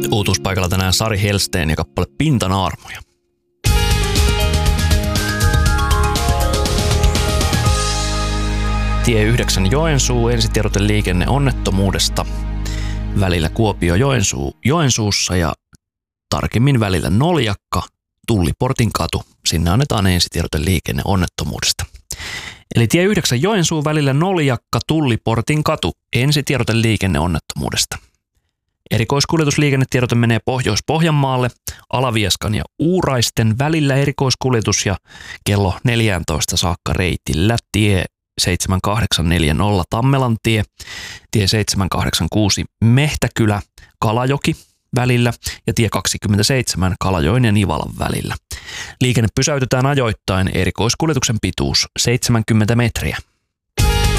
Uutuuspaikalla tänään Sari Helsteen ja kappale Pintanaarmuja. Tie 9 Joensuu, ensitiedote liikenneonnettomuudesta välillä Kuopio-Joensuu Joensuussa ja tarkemmin välillä Noljakka, Tulliportin katu. Sinne annetaan ensitiedote liikenneonnettomuudesta. Eli tie 9 Joensuu välillä Noljakka, Tulliportin katu, ensitiedote liikenneonnettomuudesta. Erikoiskuljetusliikennetiedote menee Pohjois-Pohjanmaalle, Alavieskan ja Uuraisten välillä erikoiskuljetus ja kello 14 saakka reitillä tie 7840 Tammelantie, tie 786 Mehtäkylä, Kalajoki välillä ja tie 27 Kalajoen ja Nivalan välillä. Liikenne pysäytetään ajoittain, erikoiskuljetuksen pituus 70 metriä.